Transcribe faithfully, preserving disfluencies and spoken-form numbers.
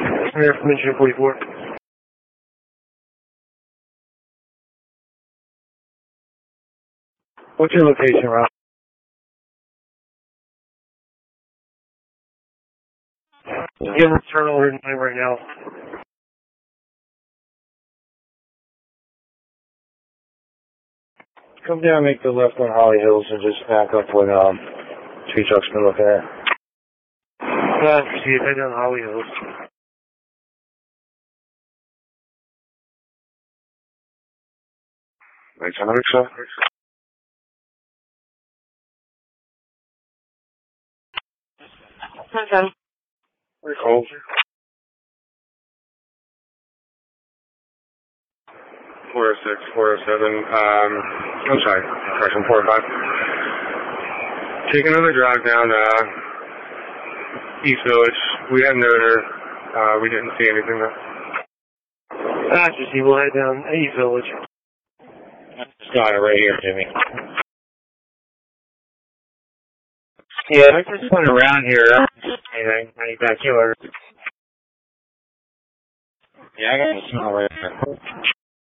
Air from Mission forty-four. What's your location, Rob? Give him a turn over in time right now. Come down, make the left on Holly Hills, and just back up what um, tree truck's been looking at. Uh, see it, head down Holly Hills. Thanks, Alex, sir. Okay. Very cold. four oh six, four oh seven, um, I'm sorry, correction, four oh five. Take another drive down, uh, East Village. We had an odor, uh, we didn't see anything though. Ah, just see, we'll head down East Village. Got it right here, Jimmy. Yeah, I just went around here. I don't see anything, any backyard. Yeah, I got the smell right there.